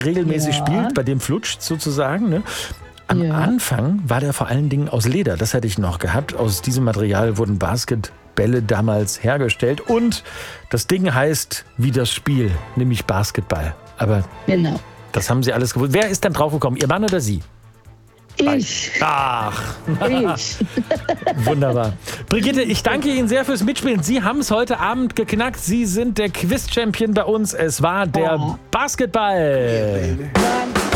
regelmäßig spielt, bei dem flutscht sozusagen. Ne? Am Anfang war der vor allen Dingen aus Leder, das hätte ich noch gehabt. Aus diesem Material wurden Basketbälle damals hergestellt. Und das Ding heißt wie das Spiel, nämlich Basketball. Aber das haben Sie alles gewusst. Wer ist denn draufgekommen, Ihr Mann oder Sie? Ich. Ach, Ich. wunderbar. Brigitte, ich danke Ihnen sehr fürs Mitspielen. Sie haben es heute Abend geknackt. Sie sind der Quiz-Champion bei uns. Es war der Basketball.